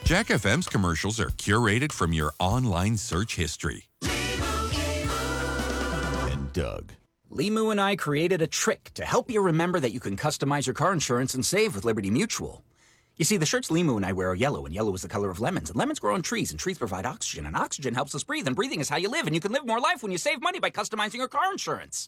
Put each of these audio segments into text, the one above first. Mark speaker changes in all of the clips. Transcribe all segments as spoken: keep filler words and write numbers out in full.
Speaker 1: Jack F M's commercials are curated from your online search history.
Speaker 2: And Doug.
Speaker 3: Limu and I created a trick to help you remember that you can customize your car insurance and save with Liberty Mutual. You see, the shirts Limu and I wear are yellow, and yellow is the color of lemons, and lemons grow on trees, and trees provide oxygen, and oxygen helps us breathe, and breathing is how you live, and you can live more life when you save money by customizing your car insurance.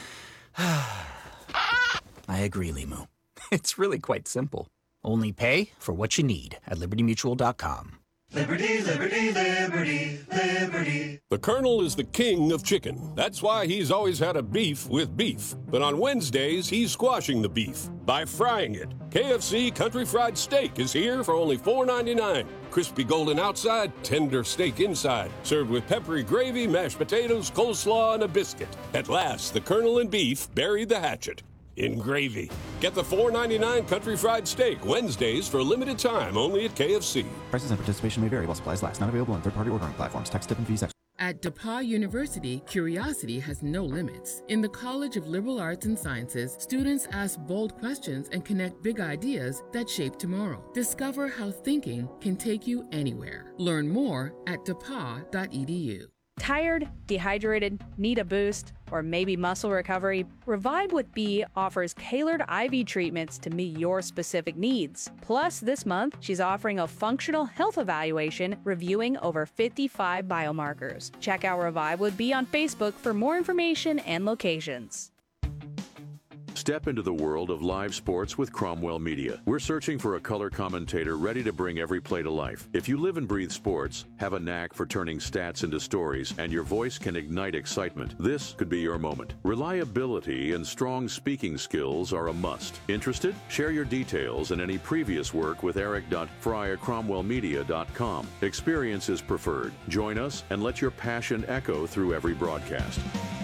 Speaker 3: I agree, Limu. It's really quite simple. Only pay for what you need at liberty mutual dot com.
Speaker 4: Liberty, liberty, liberty, liberty.
Speaker 5: The Colonel is the king of chicken. That's why he's always had a beef with beef. But on Wednesdays, he's squashing the beef by frying it. K F C Country Fried Steak is here for only four ninety-nine. Crispy golden outside, tender steak inside. Served with peppery gravy, mashed potatoes, coleslaw, and a biscuit. At last, the Colonel and beef buried the hatchet in gravy. Get the four ninety-nine Country Fried Steak Wednesdays for a limited time only at K F C.
Speaker 6: Prices and participation may vary while supplies last. Not available on third-party ordering platforms. Tax, tip, and fees extra.
Speaker 7: At DePauw University, curiosity has no limits. In the College of Liberal Arts and Sciences, students ask bold questions and connect big ideas that shape tomorrow. Discover how thinking can take you anywhere. Learn more at d e p a w dot e d u.
Speaker 8: Tired, dehydrated, need a boost, or maybe muscle recovery? Revive with B offers tailored I V treatments to meet your specific needs. Plus, this month, she's offering a functional health evaluation reviewing over fifty-five biomarkers. Check out Revive with B on Facebook for more information and locations.
Speaker 9: Step into the world of live sports with Cromwell Media. We're searching for a color commentator ready to bring every play to life. If you live and breathe sports, have a knack for turning stats into stories, and your voice can ignite excitement, this could be your moment. Reliability and strong speaking skills are a must. Interested? Share your details and any previous work with eric dot fry at cromwell media dot com. Experience is preferred. Join us and let your passion echo through every broadcast.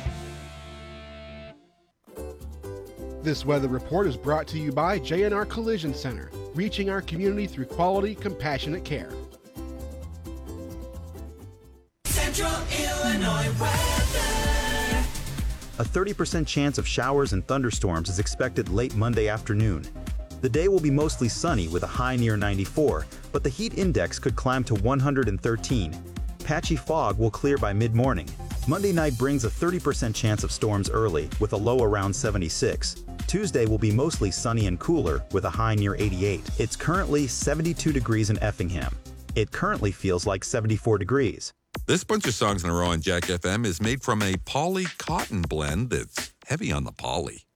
Speaker 10: This weather report is brought to you by J and R Collision Center, reaching our community through quality, compassionate care.
Speaker 4: Central Illinois weather.
Speaker 11: A thirty percent chance of showers and thunderstorms is expected late Monday afternoon. The day will be mostly sunny with a high near ninety-four, but the heat index could climb to one hundred thirteen. Patchy fog will clear by mid-morning. Monday night brings a thirty percent chance of storms early with a low around seventy-six. Tuesday will be mostly sunny and cooler with a high near eighty-eight. It's currently seventy-two degrees in Effingham. It currently feels like seventy-four degrees.
Speaker 1: This bunch of songs in a row on Jack F M is made from a poly cotton blend that's heavy on the poly.